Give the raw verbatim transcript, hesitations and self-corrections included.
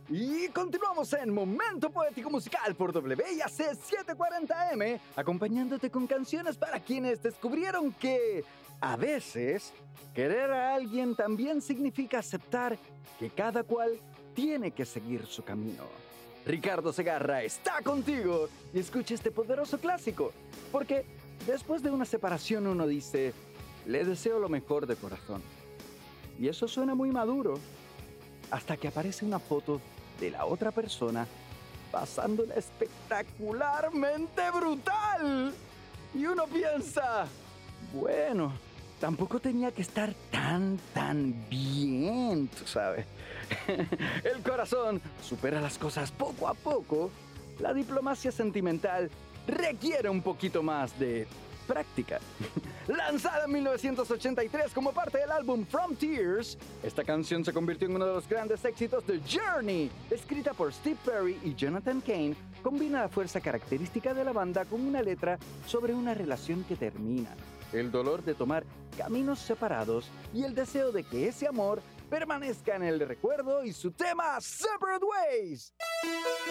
Y continuamos en Momento Poético Musical por W I A C setecientos cuarenta M, acompañándote con canciones para quienes descubrieron que, a veces, querer a alguien también significa aceptar que cada cual tiene que seguir su camino. Ricardo Segarra está contigo y escucha este poderoso clásico, porque después de una separación uno dice, le deseo lo mejor de corazón. Y eso suena muy maduro, hasta que aparece una foto de la otra persona pasándola espectacularmente brutal. Y uno piensa, bueno, tampoco tenía que estar tan, tan bien, tú sabes. El corazón supera las cosas poco a poco. La diplomacia sentimental requiere un poquito más de práctica. Lanzada en mil novecientos ochenta y tres como parte del álbum From Tears, esta canción se convirtió en uno de los grandes éxitos de Journey. Escrita por Steve Perry y Jonathan Cain, combina la fuerza característica de la banda con una letra sobre una relación que termina, el dolor de tomar caminos separados y el deseo de que ese amor permanezca en el recuerdo y su tema Separate Ways.